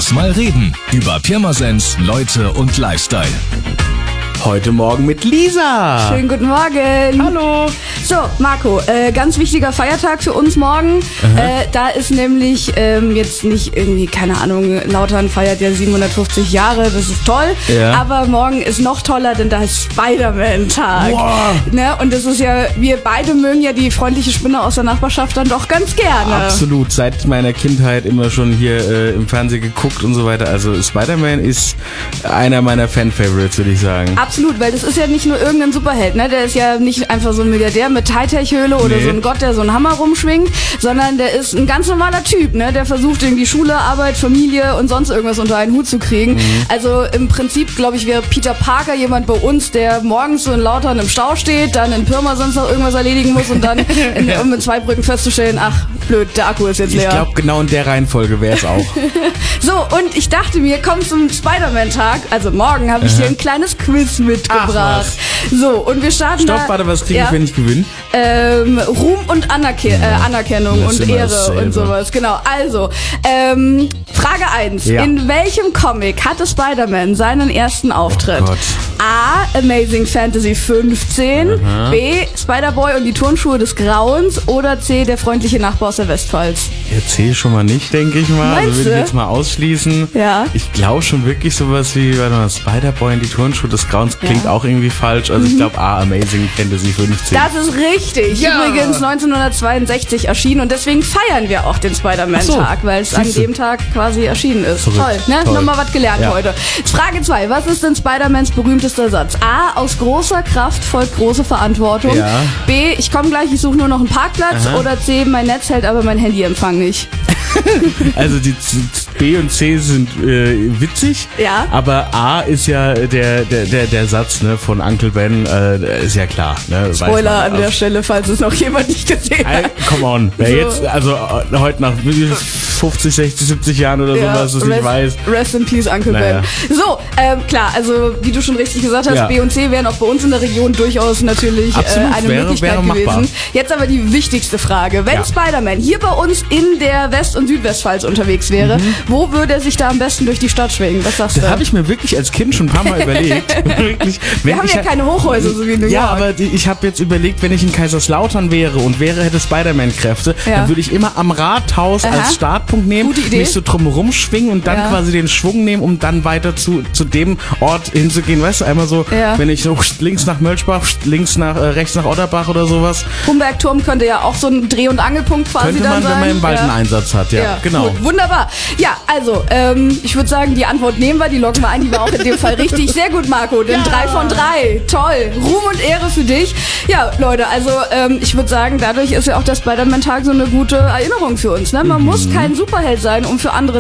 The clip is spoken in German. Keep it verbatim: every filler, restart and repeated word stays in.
Lass mal reden über Pirmasens, Leute und Lifestyle. Heute Morgen mit Lisa. Schönen guten Morgen. Hallo. So, Marco, äh, ganz wichtiger Feiertag für uns morgen. Äh, da ist nämlich ähm, jetzt nicht irgendwie, keine Ahnung, Lautern feiert ja siebenhundertfünfzig Jahre, das ist toll. Ja. Aber morgen ist noch toller, denn da ist Spider-Man-Tag. Wow. Ne? Und das ist ja, wir beide mögen ja die freundliche Spinne aus der Nachbarschaft dann doch ganz gerne. Absolut, seit meiner Kindheit immer schon hier äh, im Fernsehen geguckt und so weiter. Also Spider-Man ist einer meiner Fan-Favorites, würde ich sagen. Absolut, weil das ist ja nicht nur irgendein Superheld, ne? Der ist ja nicht einfach so ein Milliardär mit Hightech-Höhle oder Nee. so ein Gott, der so einen Hammer rumschwingt, sondern der ist ein ganz normaler Typ, ne? Der versucht irgendwie Schule, Arbeit, Familie und sonst irgendwas unter einen Hut zu kriegen. Mhm. Also im Prinzip, glaube ich, wäre Peter Parker jemand bei uns, der morgens so in Lautern im Stau steht, dann in Pirmasens noch irgendwas erledigen muss und dann in, um in Zweibrücken festzustellen, ach, blöd, der Akku ist jetzt leer. Ich glaube, genau in der Reihenfolge wäre es auch. So, und ich dachte mir, komm zum Spider-Man-Tag, also morgen habe ich dir ein kleines Quiz mitgebracht. Ach, so, und wir starten Stopp, da... warte, was kriege ja, ich, wenn ich gewinne? Ähm, Ruhm und Anerke- äh, Anerkennung Das ist und immer Ehre dasselbe. und sowas, genau. Also, ähm, Frage eins. Ja. In welchem Comic hatte Spider-Man seinen ersten Auftritt? Oh Gott. A. Amazing Fantasy fünfzehn, B. Spider-Boy und die Turnschuhe des Grauens oder C. Der freundliche Nachbar aus der Westpfalz? Erzähl schon mal nicht, denke ich mal. Meinst Also würde ich du? jetzt mal ausschließen. Ja. Ich glaube schon wirklich sowas wie, warte mal, Spider-Boy in die Turnschuhe des Grauens klingt Ja. auch irgendwie falsch. Also ich glaube A, Amazing Fantasy fünfzehn. Das ist richtig. Ja. Übrigens neunzehnhundertzweiundsechzig erschienen und deswegen feiern wir auch den Spider-Man-Tag, Ach so. weil es an Siehste. dem Tag quasi erschienen ist. Verrückt. Toll, ne? Toll. Nochmal was gelernt Ja. heute. Frage zwei. Was ist denn Spider-Mans berühmtester Satz? A. Aus großer Kraft folgt große Verantwortung. Ja. B. Ich komme gleich, ich suche nur noch einen Parkplatz. Aha. Oder C. Mein Netz hält aber mein Handyempfang nicht. Also die Z- B und C sind äh, witzig, Ja. aber A ist ja der der der, der Satz ne, von Uncle Ben, äh, ist ja klar. Ne, weiß Spoiler man. an der Stelle, falls es noch jemand nicht gesehen Ey, hat. come on, wer So. jetzt, also äh, heute nach fünfzig, sechzig, siebzig Jahren oder Ja, sowas, das nicht rest, weiß. Rest in Peace, Uncle Naja. Ben. So, ähm, klar, also wie du schon richtig gesagt hast, Ja. B und C wären auch bei uns in der Region durchaus natürlich äh, Absolut, eine wäre- Möglichkeit wäre machbar. gewesen. Jetzt aber die wichtigste Frage. Wenn Ja. Spider-Man hier bei uns in der West- und Südwestpfalz unterwegs wäre, wo würde er sich da am besten durch die Stadt schwingen? Was sagst du? Das habe ich mir wirklich als Kind schon ein paar Mal überlegt. wirklich, Wir wenn haben ich ja keine Hochhäuser, so wie in New Ja, York. aber die- ich habe jetzt überlegt, wenn ich in Kaiserslautern wäre und wäre hätte Spider-Man-Kräfte, Ja. dann würde ich immer am Rathaus Aha. als Startpunkt nehmen, Gute Idee. mich so drum rumschwingen und dann Ja. quasi den Schwung nehmen, um dann weiter zu, zu dem Ort hinzugehen. Weißt du, einmal so, Ja. wenn ich so links nach Mölschbach, links nach äh, rechts nach Otterbach oder sowas, Humbergturm könnte ja auch so ein Dreh- und Angelpunkt quasi könnte dann man, sein. wenn man im Wald Ja. einen Einsatz hat. Ja, genau. Gut, wunderbar. Ja, also, ähm, ich würde sagen, die Antwort nehmen wir, die loggen wir ein, die war auch in dem Fall richtig. Sehr gut, Marco, denn drei von drei. Toll. Ruhm und Ehre für dich. Ja, Leute, also ähm, ich würde sagen, dadurch ist ja auch der Spider-Man-Tag so eine gute Erinnerung für uns. Ne? Man muss kein Superheld sein, um für andere